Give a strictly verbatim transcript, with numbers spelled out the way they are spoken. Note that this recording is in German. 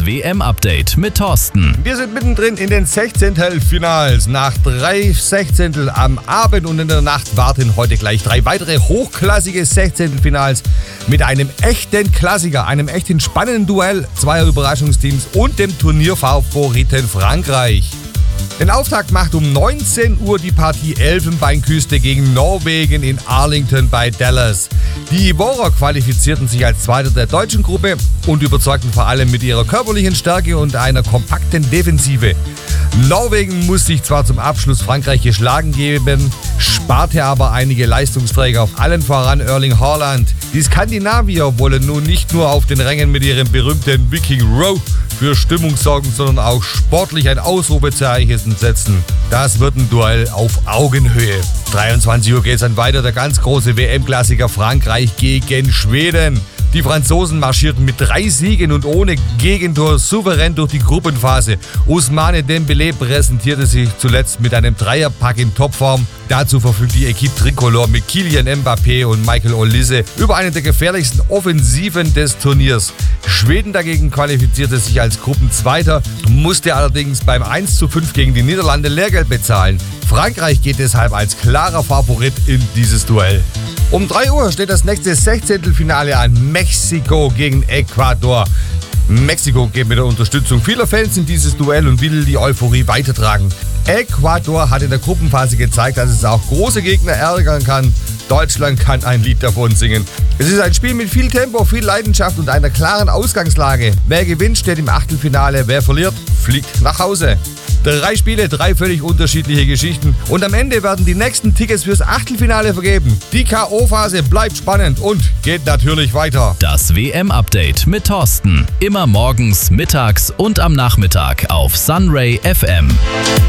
W M-Update mit Thorsten. Wir sind mittendrin in den Sechzehntelfinals. Nach drei Sechzehntel am Abend und in der Nacht warten heute gleich drei weitere hochklassige Sechzehntelfinals mit einem echten Klassiker, einem echten spannenden Duell zweier Überraschungsteams und dem Turnierfavoriten Frankreich. Den Auftakt macht um neunzehn Uhr die Partie Elfenbeinküste gegen Norwegen in Arlington bei Dallas. Die Ivorer qualifizierten sich als Zweiter der deutschen Gruppe und überzeugten vor allem mit ihrer körperlichen Stärke und einer kompakten Defensive. Norwegen muss sich zwar zum Abschluss Frankreich geschlagen geben, sparte aber einige Leistungsträger, auf allen voran Erling Haaland. Die Skandinavier wollen nun nicht nur auf den Rängen mit ihrem berühmten Viking Row für Stimmung sorgen, sondern auch sportlich ein Ausrufezeichen setzen. Das wird ein Duell auf Augenhöhe. dreiundzwanzig Uhr geht es dann weiter, der ganz große W M-Klassiker Frankreich gegen Schweden. Die Franzosen marschierten mit drei Siegen und ohne Gegentor souverän durch die Gruppenphase. Ousmane Dembélé präsentierte sich zuletzt mit einem Dreierpack in Topform. Dazu verfügt die Equipe Tricolore mit Kylian Mbappé und Michael Olise über eine der gefährlichsten Offensiven des Turniers. Schweden dagegen qualifizierte sich als Gruppenzweiter, musste allerdings beim eins zu fünf gegen die Niederlande Lehrgeld bezahlen. Frankreich geht deshalb als klarer Favorit in dieses Duell. Um drei Uhr steht das nächste Sechzehntelfinale an. Mexiko gegen Ecuador. Mexiko geht mit der Unterstützung vieler Fans in dieses Duell und will die Euphorie weitertragen. Ecuador hat in der Gruppenphase gezeigt, dass es auch große Gegner ärgern kann. Deutschland kann ein Lied davon singen. Es ist ein Spiel mit viel Tempo, viel Leidenschaft und einer klaren Ausgangslage. Wer gewinnt, steht im Achtelfinale. Wer verliert, fliegt nach Hause. Drei Spiele, drei völlig unterschiedliche Geschichten. Und am Ende werden die nächsten Tickets fürs Achtelfinale vergeben. Die K O-Phase bleibt spannend und geht natürlich weiter. Das W M-Update mit Thorsten. Immer morgens, mittags und am Nachmittag auf Sunray F M.